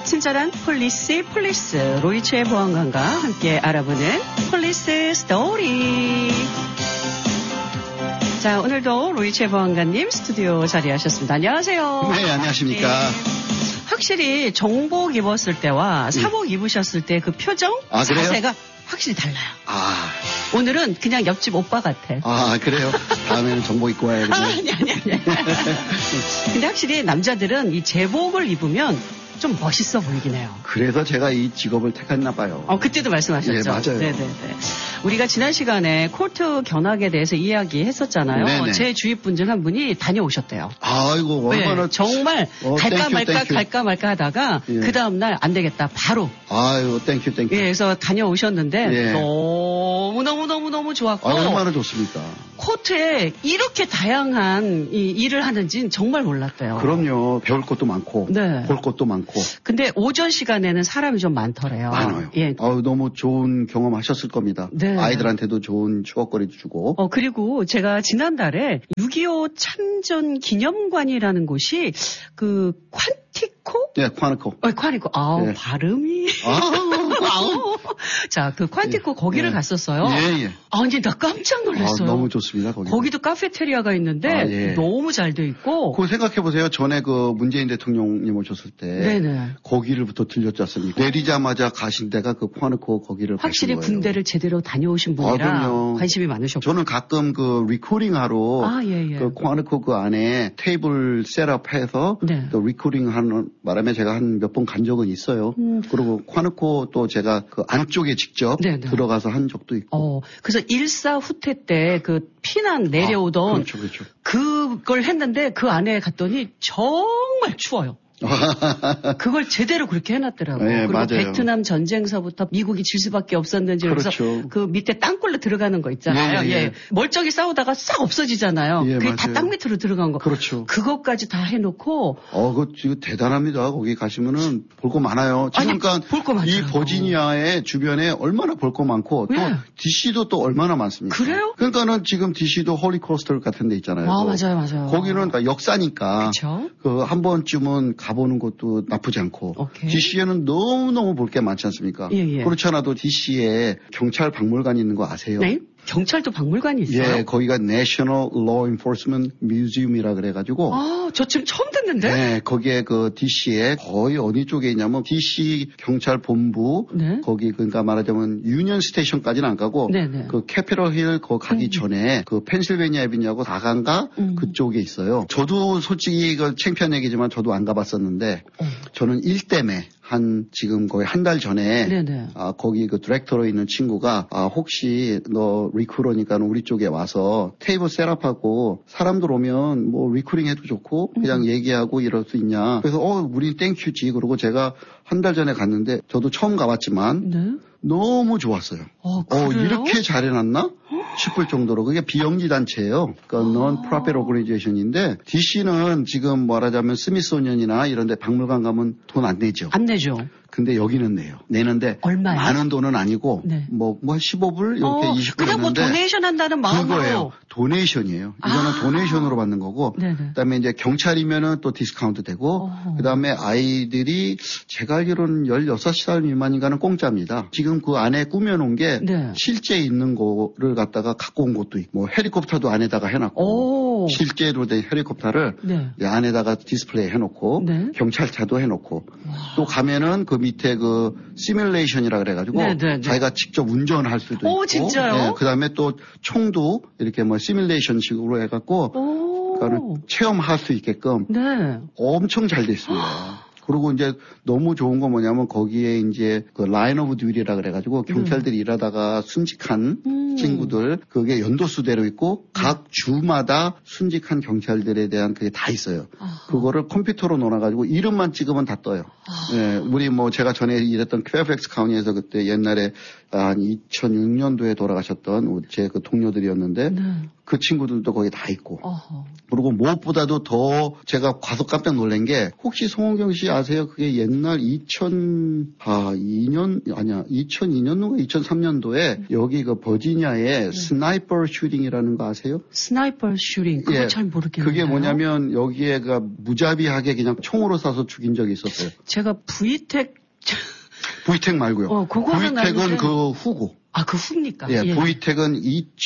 친절한 폴리스 로이츠의 보안관과 함께 알아보는 폴리스 스토리. 자, 오늘도 로이츠의 보안관님 스튜디오 자리하셨습니다. 안녕하세요. 네, 안녕하십니까. 네. 확실히 정복 입었을 때와 사복 입으셨을 때 그 표정, 자세가 확실히 달라요. 오늘은 그냥 옆집 오빠 같아. 그래요? 다음에는 정복 입고 와야겠네. 아니. 근데 확실히 남자들은 이 제복을 입으면 좀 멋있어 보이긴 해요. 그래서 제가 이 직업을 택했나 봐요. 그때도 말씀하셨죠. 네, 맞아요. 네네네. 우리가 지난 시간에 코트 견학에 대해서 이야기했었잖아요. 네네. 제 주위 분 중 한 분이 다녀오셨대요. 아이고, 얼마나. 네, 정말 갈까 말까 하다가 그 다음날 안 되겠다. 바로. 아유, 땡큐. 예, 그래서 다녀오셨는데 예. 너무 좋았고. 얼마나 좋습니까? 코트에 이렇게 다양한 일을 하는지는 정말 몰랐대요. 그럼요. 배울 것도 많고. 네. 볼 것도 많고. 근데 오전 시간에는 사람이 좀 많더래요. 많아요. 예. 너무 좋은 경험 하셨을 겁니다. 네. 아이들한테도 좋은 추억거리도 주고. 그리고 제가 지난달에 6.25 참전 기념관이라는 곳이 그 퀀티코? 네, 콰니코. 콰니코. 네. 발음이. 자, 그 퀀티코 거기를 갔었어요. 예. 근데 나 깜짝 놀랐어요. 너무 좋습니다, 거기도 카페테리아가 있는데 너무 잘 돼 있고. 그거 생각해보세요. 전에 그 문재인 대통령님 오셨을 때. 네네. 거기를부터 들렸지 않습니까? 내리자마자 가신 데가 그 콰니코 거기를 확실히 가신 거예요. 군대를 제대로 다녀오신 분이라 관심이 많으셨고. 저는 가끔 그 리코딩 하러 예. 그 콰니코 그 안에 테이블 셋업해서 또 리코딩 하는 바람에 제가 한 몇 번 간 적은 있어요. 그리고 콰니코 또 제가 그 안쪽에 직접 들어가서 한 적도 있고. 그래서 일사 후퇴 때 그 피난 내려오던 그렇죠. 그걸 했는데 그 안에 갔더니 정말 추워요. 그걸 제대로 그렇게 해놨더라고요. 네, 그리고 맞아요. 베트남 전쟁서부터 미국이 질 수밖에 없었는지 그래서 그 밑에 땅굴로 들어가는 거 있잖아요. 예. 멀쩡히 싸우다가 싹 없어지잖아요. 그게 다 땅 밑으로 들어간 거. 그렇죠. 그것까지 다 해놓고. 그거 대단합니다. 거기 가시면은 볼 거 많아요. 지금 그러니까 볼 거 많더라고요. 이 버지니아의 주변에 얼마나 볼 거 많고 또 DC도 또 얼마나 많습니까? 그래요? 그러니까는 지금 DC도 홀리코스터 같은 데 있잖아요. 맞아요. 거기는 그러니까 역사니까. 그렇죠. 그 한 번쯤은 가보는 것도 나쁘지 않고. DC에는 너무너무 볼 게 많지 않습니까? 예. 그렇지 않아도 DC에 경찰 박물관이 있는 거 아세요? 네? 경찰도 박물관이 있어요? 예, 거기가 National Law Enforcement Museum이라 그래가지고. 저 지금 처음 듣는데? 네, 거기에 그 DC에 거의 어디 쪽에 있냐면 DC 경찰 본부. 거기 그러니까 말하자면 유니언 스테이션까지는 안 가고. 그 캐피럴 힐 거기 가기 전에 그 펜실베니아 애비뉴하고 다간가 그쪽에 있어요. 저도 솔직히 그 창피한 얘기지만 저도 안 가봤었는데 저는 일 때문에 지금 거의 한 달 전에 거기 그 디렉터로 있는 친구가 혹시 너 리크루니까 우리 쪽에 와서 테이블 셋업하고 사람들 오면 뭐 리크루팅 해도 좋고 그냥 얘기하고 이럴 수 있냐. 그래서 우린 땡큐지. 그러고 제가 한 달 전에 갔는데 저도 처음 가봤지만 너무 좋았어요. 이렇게 잘 해놨나? 싶을 정도로 그게 비영리 단체예요. 그러니까 non-profit organization인데 DC는 지금 말하자면 스미소니언이나 이런 데 박물관 가면 돈 안 내죠. 안 내죠. 근데 여기는 내요. 내는데 얼마요? 많은 돈은 아니고 뭐 15불 이렇게 20불 그냥 뭐 했는데 도네이션 한다는 마음으로. 그거예요. 도네이션이에요. 이거는 도네이션으로 받는 거고 그다음에 이제 경찰이면은 또 디스카운트 되고 그다음에 아이들이 제가 알기로는 16살 미만인가는 공짜입니다. 지금 그 안에 꾸며놓은 게 실제 있는 거를 갖다가 갖고 온 것도 있고 뭐 헬리콥터도 안에다가 해놨고 실제로 된 헬리콥터를 안에다가 디스플레이 해놓고 경찰차도 해놓고 또 가면은 그 밑에 그 시뮬레이션이라 그래가지고 자기가 직접 운전할 수도 있고 진짜요? 그다음에 또 총도 이렇게 뭐 시뮬레이션식으로 해갖고 그러니까 체험할 수 있게끔 엄청 잘 돼 있습니다. 그리고 이제 너무 좋은 건 뭐냐면 거기에 이제 그 라인 오브 듀티라 그래가지고 경찰들이 일하다가 순직한 친구들 그게 연도수대로 있고 각 주마다 순직한 경찰들에 대한 그게 다 있어요. 그거를 컴퓨터로 넣어가지고 이름만 찍으면 다 떠요. 우리 뭐 제가 전에 일했던 페어팩스 카운티에서 그때 옛날에 한 2006년도에 돌아가셨던 제 그 동료들이었는데 그 친구들도 거기 다 있고. 그리고 무엇보다도 더 제가 과속 깜짝 놀란 게 혹시 송원경 씨 아세요? 그게 옛날 2002년도가 2003년도에 여기 그 버지니아에 스나이퍼 슈팅이라는 거 아세요? 스나이퍼 슈팅. 그거 잘 모르겠네요. 그게 뭐냐면 여기에가 무자비하게 그냥 총으로 쏴서 죽인 적이 있었어요. 제가 VTech 말고요. VTech은 그 후고. 그 후입니까? 예. VTech은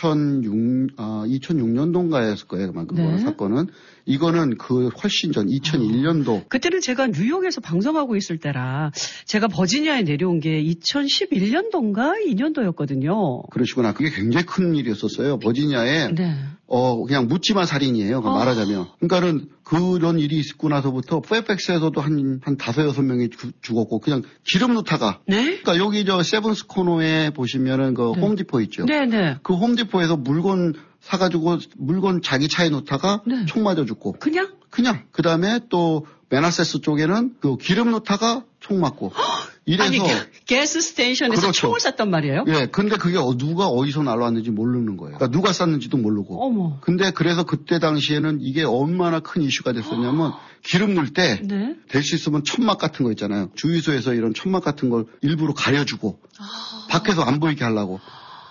2006년도인가였을 거예요. 그 사건은. 이거는 그 훨씬 전 2001년도. 그때는 제가 뉴욕에서 방송하고 있을 때라 제가 버지니아에 내려온 게 2011년도인가 2년도였거든요. 그러시구나. 그게 굉장히 큰 일이었었어요. 버지니아에 그냥 묻지마 살인이에요. 말하자면. 그러니까는 그런 일이 있고 나서부터 페어팩스에서도 한 5-6명이 죽었고 그냥 기름 넣다가. 네? 그러니까 여기 세븐스 코너에 보시면은 그 홈디포 있죠. 네네. 그 홈디포에서 물건 사가지고 물건 자기 차에 놓다가 총 맞아 죽고. 그냥? 그 다음에 또 메나세스 쪽에는 그 기름 놓다가 총 맞고. 이래서. 아니, 가스 스테이션에서 그렇죠. 총을 쐈단 말이에요? 예, 근데 그게 누가 어디서 날아왔는지 모르는 거예요. 그러니까 누가 쐈는지도 모르고. 어머. 근데 그래서 그때 당시에는 이게 얼마나 큰 이슈가 됐었냐면 기름 넣을 때 될 수 있으면 천막 같은 거 있잖아요. 주유소에서 이런 천막 같은 걸 일부러 가려주고 밖에서 안 보이게 하려고.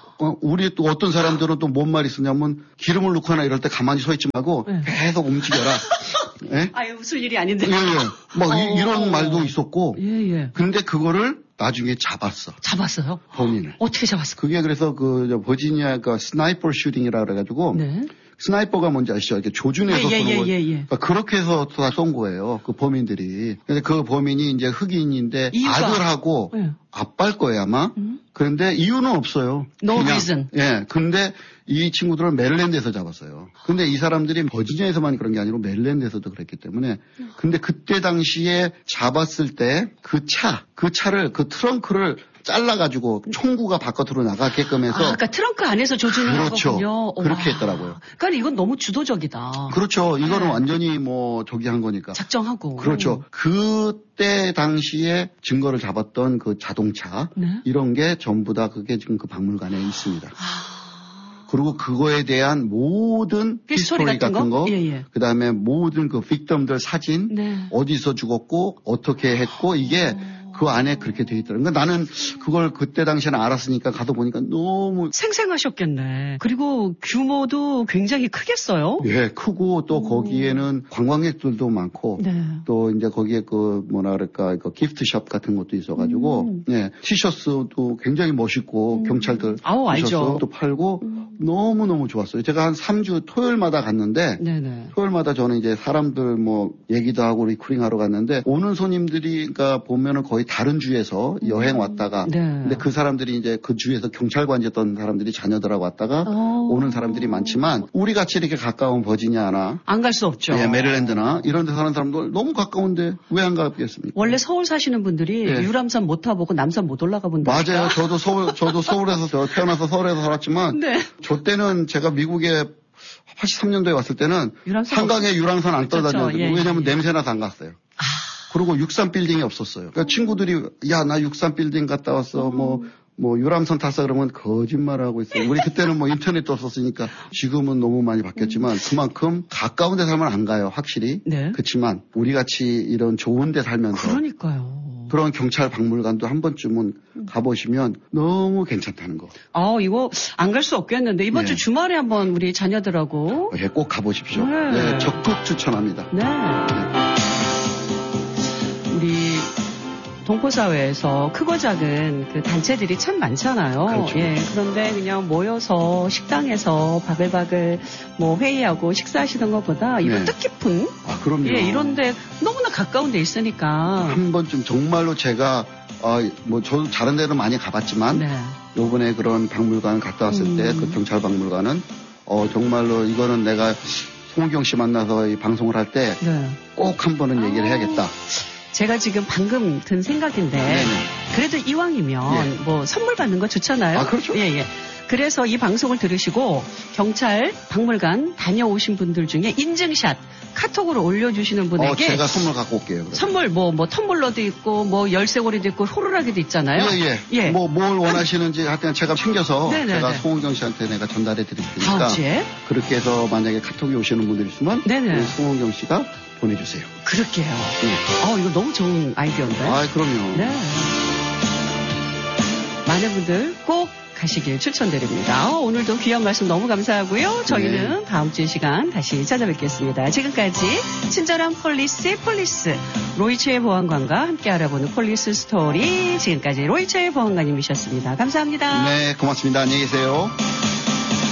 우리 또 어떤 사람들은 또 뭔 말이 있었냐면 기름을 넣거나 이럴 때 가만히 서 있지 말고 계속 움직여라. 예? 웃을 일이 아닌데. 예. 이런 말도 있었고. 예. 근데 그거를 나중에 잡았어요. 범인을. 어떻게 잡았어? 그게 그래서 버지니아 스나이퍼 슈팅이라 그래가지고. 스나이퍼가 뭔지 아시죠? 이렇게 조준해서 쏘는 거. 그러니까 그렇게 해서 다 쏜 거예요. 그 범인들이. 근데 그 범인이 이제 흑인인데 아들하고 아빠일 거예요 아마. 그런데 이유는 없어요. No reason. 예. 근데 이 친구들은 메릴랜드에서 잡았어요. 근데 이 사람들이 버지니아에서만 그런 게 아니고 메릴랜드에서도 그랬기 때문에. 근데 그때 당시에 잡았을 때 그 차를 그 트렁크를 잘라가지고 총구가 바깥으로 나가게끔 해서. 그러니까 트렁크 안에서 조준을 한 거군요. 그렇게 했더라고요. 그러니까 이건 너무 주도적이다. 그렇죠. 이거는 완전히 저기 한 거니까. 작정하고. 그렇죠. 그때 당시에 증거를 잡았던 그 자동차 이런 게 전부 다 그게 지금 그 박물관에 있습니다. 그리고 그거에 대한 모든 히스토리 같은 거 그다음에 모든 그 빅덤들 사진 어디서 죽었고 어떻게 했고 이게 그 안에 그렇게 돼 있더라고요. 그러니까 나는 그걸 그때 당시에는 알았으니까 가서 보니까 너무 생생하셨겠네. 그리고 규모도 굉장히 크겠어요. 예, 크고 또 거기에는 관광객들도 많고 또 이제 거기에 그 기프트숍 같은 것도 있어가지고 티셔츠도 굉장히 멋있고 경찰들 티셔츠도 팔고 너무 좋았어요. 제가 한 3주 토요일마다 갔는데 토요일마다 저는 이제 사람들 얘기도 하고 리크링하러 갔는데 오는 손님들이 그러니까 보면은 거의 다른 주에서 여행 왔다가 근데 그 사람들이 이제 그 주에서 경찰관이었던 사람들이 자녀들하고 왔다가 오는 사람들이 많지만 우리 같이 이렇게 가까운 버지니아나 안 갈 수 없죠. 예, 메릴랜드나 이런 데 사는 사람들 너무 가까운데 왜 안 가겠습니까? 원래 서울 사시는 분들이 유람선 못 타보고 남산 못 올라가 본다. 맞아요. 저도 서울에서 태어나서 서울에서 살았지만 저 때는 제가 미국에 83년도에 왔을 때는 한강에 유람선 안 떠다녔거든요. 왜냐하면 냄새나서 안 갔어요. 그리고 63 빌딩이 없었어요. 그러니까 친구들이 야, 나 63 빌딩 갔다 왔어. 유람선 탔어 그러면 거짓말하고 있어요. 우리 그때는 인터넷도 없었으니까 지금은 너무 많이 바뀌었지만 그만큼 가까운 데 살면 안 가요. 확실히. 그렇지만 우리 같이 이런 좋은 데 살면서 그러니까요. 그런 경찰 박물관도 한 번쯤은 가보시면 너무 괜찮다는 거. 이거 안 갈 수 없겠는데 이번 주 주말에 한번 우리 자녀들하고 꼭 가보십시오. 적극 추천합니다. 우리 동포사회에서 크고 작은 그 단체들이 참 많잖아요. 그렇죠. 그런데 그냥 모여서 식당에서 바글바글 회의하고 식사하시는 것보다 이런 뜻깊은 그럼요. 이런데 너무나 가까운 데 있으니까 한 번쯤 정말로 제가 저도 다른 데는 많이 가봤지만 요번에 그런 박물관 갔다 왔을 때 그 경찰 박물관은 정말로 이거는 내가 송은경 씨 만나서 이 방송을 할 때 꼭 한 번은 얘기를 해야겠다. 제가 지금 방금 든 생각인데 그래도 이왕이면 선물 받는 거 좋잖아요. 그렇죠. 그래서 이 방송을 들으시고 경찰 박물관 다녀오신 분들 중에 인증샷 카톡으로 올려주시는 분에게 제가 선물 갖고 올게요. 그러면. 선물 뭐 텀블러도 있고 뭐 열쇠고리도 있고 호루라기도 있잖아요. 예. 뭘 원하시는지 하여튼 제가 챙겨서 제가 송은경 씨한테 내가 전달해 드릴 테니까 그렇게 해서 만약에 카톡이 오시는 분들 있으면 송은경 씨가 보내주세요. 그럴게요. 이거 너무 좋은 아이디어인데. 그럼요. 네. 많은 분들 꼭 가시길 추천드립니다. 오늘도 귀한 말씀 너무 감사하고요. 저희는 다음 주 시간 다시 찾아뵙겠습니다. 지금까지 친절한 폴리스 로이츠의 보안관과 함께 알아보는 폴리스 스토리 지금까지 로이츠의 보안관님이셨습니다. 감사합니다. 네, 고맙습니다. 안녕히 계세요.